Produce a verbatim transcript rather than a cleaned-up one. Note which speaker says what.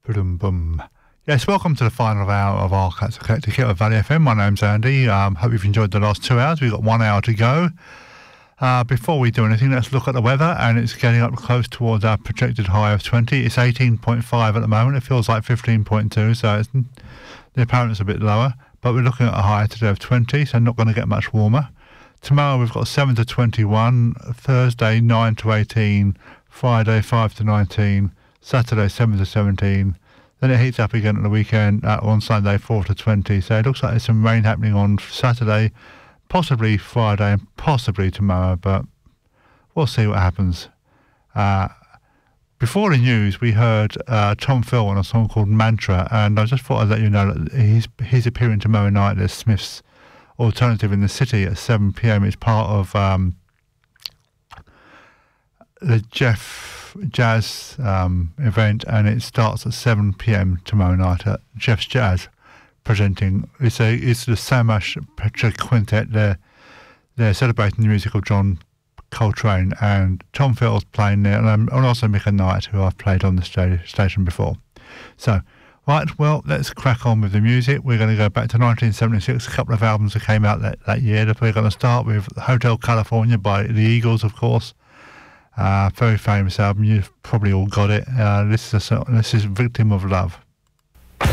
Speaker 1: Boom, boom. Yes, welcome to the final hour of our Cats Collective here at Valley F M. My name's Andy. Um, hope you've enjoyed the last two hours. We've got one hour to go. Uh, before we do anything, let's look at the weather, and it's getting up close towards our projected high of twenty. It's eighteen point five at the moment. It feels like fifteen point two, so it's, the apparent's a bit lower. But we're looking at a high today of twenty, so not going to get much warmer. Tomorrow we've got seven to twenty-one, Thursday nine to eighteen, Friday five to nineteen, Saturday seven to seventeen. Then it heats up again at the weekend, uh, on Sunday four to twenty. So it looks like there's some rain happening on Saturday, possibly Friday, and possibly tomorrow, but we'll see what happens. Uh, before the news, we heard uh, Tom Phil on a song called Mantra, and I just thought I'd let you know that he's, he's appearing tomorrow night at Smith's Alternative in the City at seven p.m. It's part of um, the Jeff Jazz um, event, and it starts at seven p.m. tomorrow night at Jeff's Jazz, presenting. It's a it's the Samash Petra Quintet. They're they're celebrating the music of John Coltrane, and Tom Phil's playing there, and, um, and also Mika Knight, who I've played on the sta- station before. So, right, well, let's crack on with the music. We're going to go back to nineteen seventy-six. A couple of albums that came out that, that year. We're going to start with Hotel California by the Eagles, of course. Uh, very famous album. You've probably all got it. Uh, this is a, this is Victim of Love.